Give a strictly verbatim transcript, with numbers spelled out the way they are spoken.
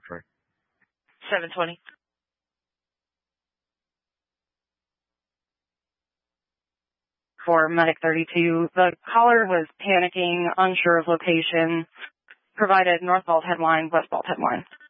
for? seven twenty. For Medic thirty-two, the caller was panicking, unsure of location, provided northbound headline, westbound headline.